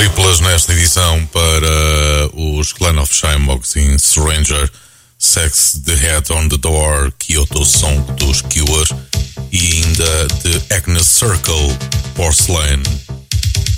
triplas nesta edição para os Clan of Shymox in Stranger, Sex, The Head on the Door, Kyoto Song dos Cure e ainda The Agnes Circle, Porcelain.